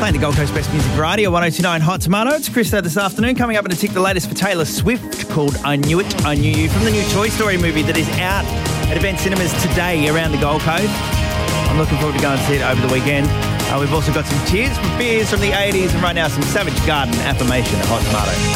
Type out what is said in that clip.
Playing the Gold Coast Best Music Variety on 102.9 Hot Tomato. It's Chris there this afternoon. Coming up in a tick, the latest for Taylor Swift called I Knew It, I Knew You, from the new Toy Story movie that is out at Event Cinemas today around the Gold Coast. I'm looking forward to going to see it over the weekend. We've also got some Tears for Fears from the 80s, and right now some Savage Garden Affirmation at Hot Tomato.